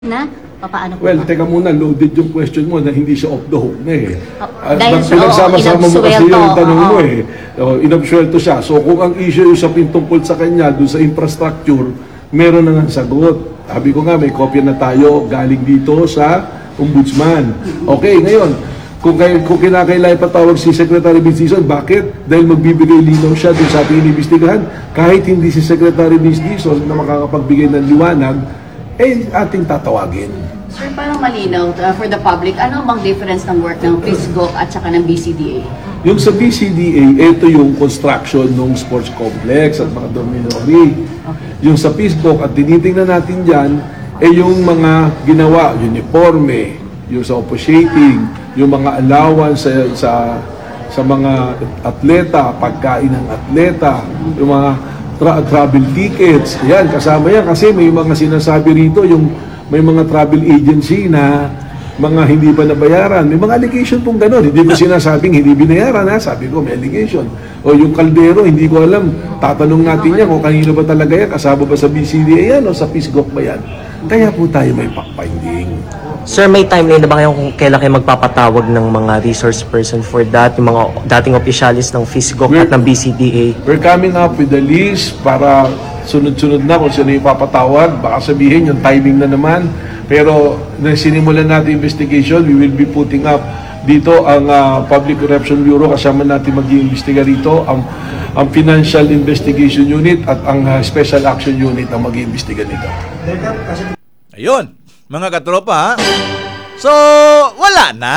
na? Paano po Well, ba? teka muna, loaded yung question mo na hindi siya off the hook na eh. Dahil sa pinagsama-sama mo kasi inabsuelto, yung tanong mo oo. eh. Inabsuelto siya. So kung ang issue yung sa tungkol sa kanya, doon sa infrastructure, meron na ng sagot. Sabi ko nga, may kopya na tayo galing dito sa ombudsman. Okay, ngayon, kung kinakailangan patawag si Secretary Vince Dizon, bakit? Dahil magbibigay linaw siya doon sa ating inimbestigahan. Kahit hindi si Secretary Vince Dizon na makakapagbigay ng liwanag, ating tatawagin. Sir, parang malinaw for the public, ano bang difference ng work ng PhilSGOC at saka ng BCDA? Yung sa BCDA, ito yung construction ng sports complex at mga dormitory. Yung sa PhilSGOC, at tinitingnan natin dyan, yung mga ginawa, uniforme, yung sa officiating, yung mga allowance sa mga atleta, pagkain ng atleta, yung mga travel tickets. Yan, kasama yan kasi may mga sinasabi rito, yung may mga travel agency na mga hindi pa nabayaran. May mga allegation pong gano'n. Hindi ko sinasabing hindi binayaran, ha? Sabi ko may allegation. O yung kaldero, hindi ko alam. Tatanong natin yan kung kanino ba talaga yan. Kasama ba sa BCDA yan o sa PhilSGOC ba yan? Kaya po tayo may fact-finding. Sir, may timeline na ba kayo kung kailan kayo magpapatawag ng mga resource person for that, yung mga dating opisyalis ng PhilSGOC at ng BCDA? We're coming up with a list para sunod-sunod na kung sino yung papatawag. Baka sabihin yung timing na naman. Pero na sinimulan natin investigation, we will be putting up dito ang Public Corruption Bureau, kasama natin mag-iimbestiga rito, ang Financial Investigation Unit at ang Special Action Unit ang mag-iimbestiga nito. Ayun, mga katropa ha. So, wala na.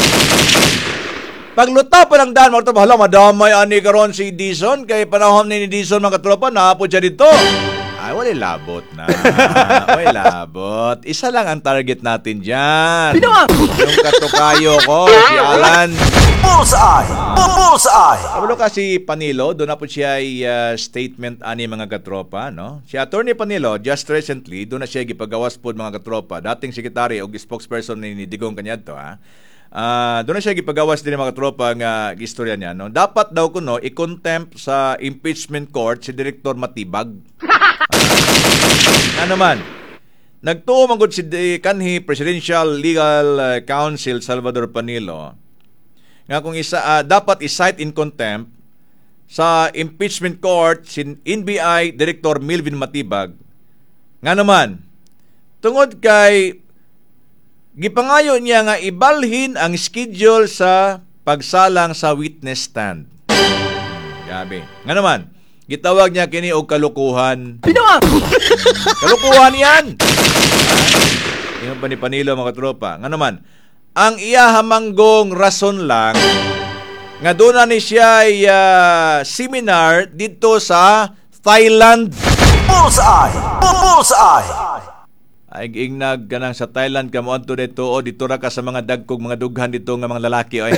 Pagluta pa ng daan, mga katropa, hala, madamay ani karon si Dizon. Kay panahon ni Dizon, mga katropa, naapod siya dito. Ay, wala labot na. Wala labot. Isa lang ang target natin dyan. Yung katukayo ko, si Alan. Bullseye! Bullseye! Kabalo ka si Panilo, doon na po siya ay statement ani mga katropa, no? Si Attorney Panilo, just recently, doon na siya gipagawas po mga katropa, dating sekretary o spokesperson ni Digong Cañado, ha? Doon na siya gipagawas din mga katropa nga istorya niya, no? Dapat daw kuno i-contempt sa impeachment court si Director Matibag. Na naman, nagtuo manggod si kanhi Presidential Legal Counsel Salvador Panilo nga kung dapat i-cite in contempt sa impeachment court si NBI Director Milvin Matibag. Nga naman, tungod kay gipangayo niya nga ibalhin ang schedule sa pagsalang sa witness stand. Gabi. Nga naman, gitawag niya kini og kalukuhan. Kalukuhan yan! Yung pa ni Panilo mga tropa. Nga naman, ang iyahamanggong rason lang nga doon na ni siya ay seminar dito sa Thailand. Bullseye! Bullseye! Ay ingnag ganang sa Thailand ka mo adto dito o dito ra ka sa mga dagkog mga dughan dito nga mga lalaki oy.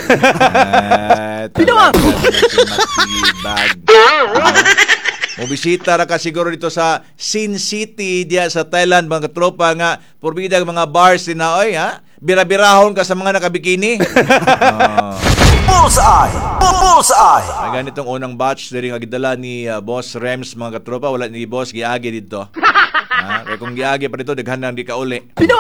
Matibag. Mobisita ra ka siguro dito sa Sin City diya sa Thailand mga tropa nga porbida mga bars din na oy ha. Bira-birahon ka sa mga nakabikini. Bullseye! Bullseye! Ay ganitong unang batch diri nga gidala ni Boss Rems mga katropa, wala ni Boss giagi dito. Kaya kung giagi pa dito daghan nang di ka uli.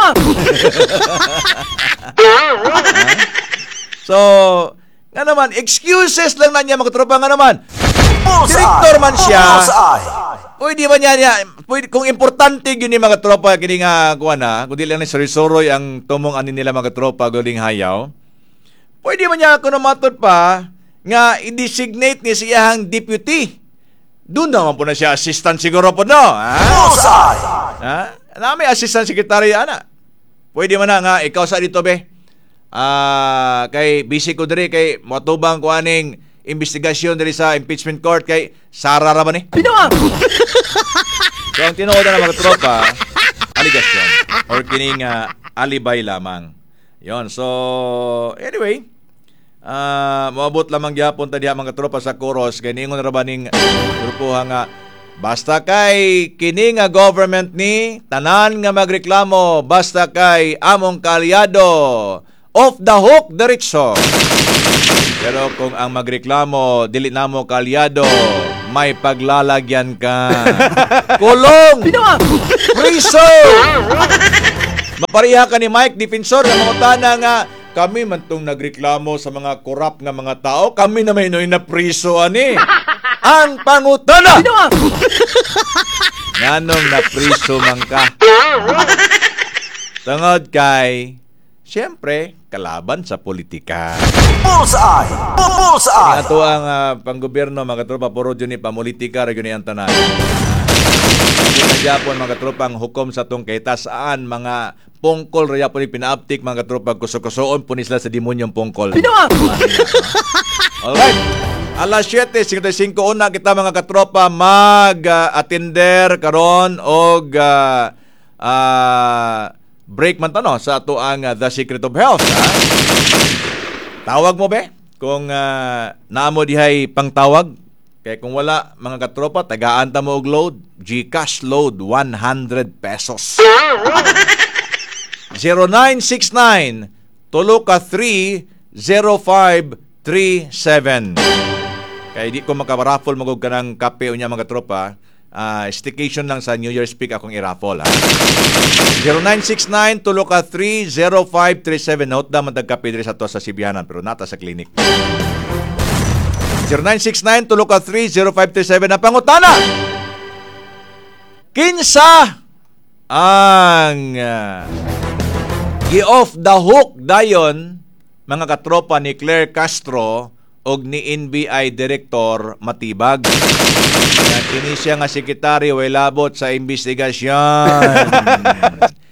So, nga naman excuses lang na niya mga katropa nga naman. Director man siya. Pwede ba niya pwede, kung importante yun yung mga tropa kini nga kuha na, kung di lang ni Sorisoy ang tumong ani nila mga tropa guling hayaw, pwede ba niya kung namatod pa nga i-designate ni siyang deputy. Doon naman po na siya assistant siguro po no. Bullseye! Na may assistant secretary ana. Pwede man na nga ikaw sa dito be. Kay busy ko diri kay matubang ko aning investigasyon diri sa impeachment court kay Sara ra ba ni? So ang tinuod na mga tropa, allegation or kining alibay lamang. Yon. So anyway, moabot lamang gyapon ta diha mga tropa sa Coros kay ningon ra ba ning grupo nga basta kay kini nga government ni tanan nga magreklamo basta kay among kalyado off the hook diretso. Pero kung ang magreklamo dili namo kalyado, may paglalagyan ka. Kulong! Priso! Mapariha ka ni Mike Defensor nga mangutana nga kami man tong nagreklamo sa mga korap nga mga tao, kami na may na priso ani. Ang pangutana. Nganong na priso man ka? Tungod kay siyempre kalaban sa politika. Bullseye! Bullseye! Ato ang panggobyerno mga katropa puro dyan ni pamulitika ra gyud ang tanan. Sa Japon mga katropa ang hukom sa tong kay tasaan mga pungkol raya po ni pinaaptik mga katropa kuso-kusoon po ni sila sa demonyong pungkol. Alright. Alas 7:55 una kita mga katropa mag-attender karon og break man tano sa ato ang The Secret of Health. Tawag mo be kung naamo dihay pangtawag. Kaya kung wala, mga katropa, tagaan ta mo og load. GCash load, 100 pesos. 0969 Tuluka 30537. Kaya di ko makaraffle magog ka ng kape o niya mga katropa. Staycation lang sa New Year's Peak akong i-raffle. 0969 Tuluka 30537. Note na matagkape diri sa to sa Sibianan pero nata sa klinik. 0969 Tuluka 30537 ang pangutana. Kinsa ang gi-off the hook dayon mga katropa ni Claire Castro og ni NBI Director Matibag. Kini siya nga sekretaryo way labot sa investigasyon.